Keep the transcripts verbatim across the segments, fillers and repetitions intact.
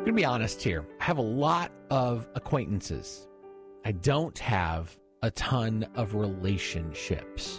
I'm going to be honest here. I have a lot of acquaintances. I don't have a ton of relationships.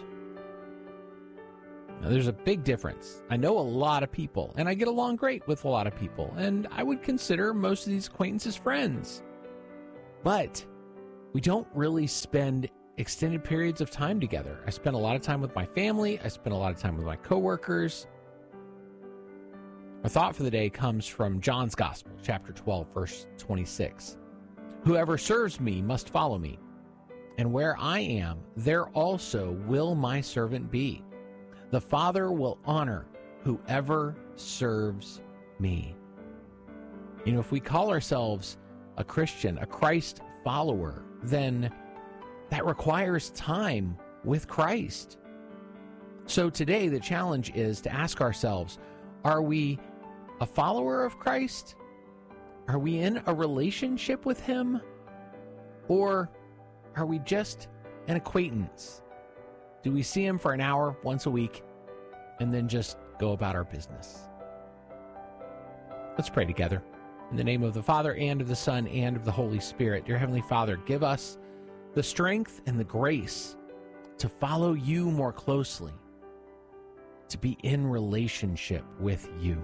Now, there's a big difference. I know a lot of people, and I get along great with a lot of people, and I would consider most of these acquaintances friends. But we don't really spend extended periods of time together. I spend a lot of time with my family. I spend a lot of time with my coworkers. Our thought for the day comes from John's Gospel, chapter twelve, verse twenty-six. Whoever serves me must follow me, and where I am, there also will my servant be. The Father will honor whoever serves me. You know, if we call ourselves a Christian, a Christ follower, then that requires time with Christ. So today, the challenge is to ask ourselves, are we a follower of Christ? Are we in a relationship with Him? Or are we just an acquaintance? Do we see Him for an hour once a week and then just go about our business? Let's pray together. In the name of the Father, and of the Son, and of the Holy Spirit. Dear Heavenly Father, give us the strength and the grace to follow you more closely, to be in relationship with you.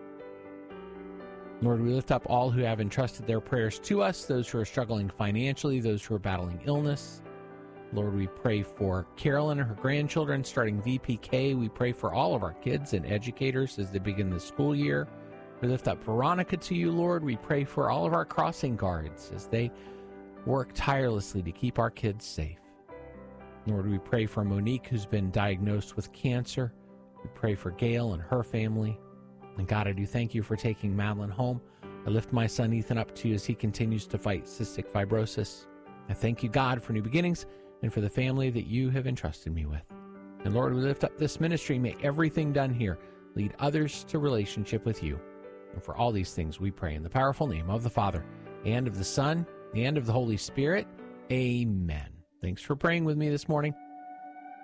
Lord, we lift up all who have entrusted their prayers to us, those who are struggling financially, those who are battling illness. Lord, we pray for Carolyn and her grandchildren starting V P K. We pray for all of our kids and educators as they begin the school year. We lift up Veronica to you, Lord. We pray for all of our crossing guards as they work tirelessly to keep our kids safe. Lord, we pray for Monique, who's been diagnosed with cancer. We pray for Gail and her family. And God, I do thank you for taking Madeline home. I lift my son Ethan up to you as he continues to fight cystic fibrosis. I thank you, God, for new beginnings and for the family that you have entrusted me with. And Lord, we lift up this ministry. May everything done here lead others to relationship with you. And for all these things we pray in the powerful name of the Father, and of the Son, and of the Holy Spirit. Amen. Thanks for praying with me this morning.